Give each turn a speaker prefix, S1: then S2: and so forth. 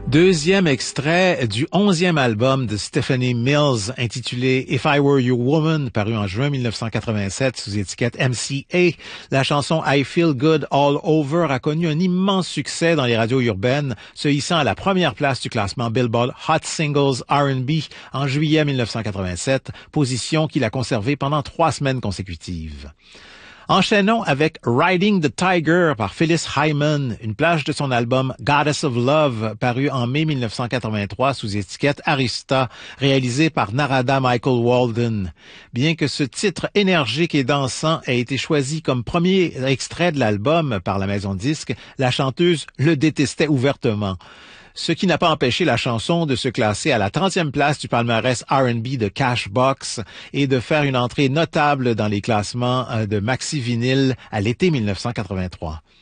S1: Deuxième extrait du 11e album de Stephanie Mills intitulé If I Were Your Woman, paru en juin 1987 sous étiquette MCA. La chanson I Feel Good All Over a connu un immense succès dans les radios urbaines, se hissant à la première place du classement Billboard Hot Singles R&B en juillet 1987, position qu'il a conservée pendant 3 semaines consécutives. Enchaînons avec Riding the Tiger par Phyllis Hyman, une plage de son album Goddess of Love, paru en mai 1983 sous étiquette Arista, réalisé par Narada Michael Walden. Bien que ce titre énergique et dansant ait été choisi comme premier extrait de l'album par la maison de disques, la chanteuse le détestait ouvertement. Ce qui n'a pas empêché la chanson de se classer à la 30e place du palmarès R&B de Cashbox et de faire une entrée notable dans les classements de maxi vinyle à l'été 1983.